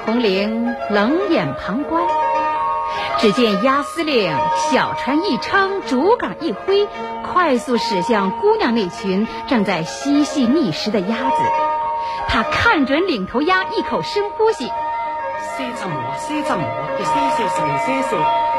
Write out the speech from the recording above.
统领冷眼旁观。只见鸭司令小船一撑，竹竿一挥，快速驶向姑娘那群正在嬉戏觅食的鸭子。他看准领头鸭，一口深呼吸， 些什么，些什么，些些些些些。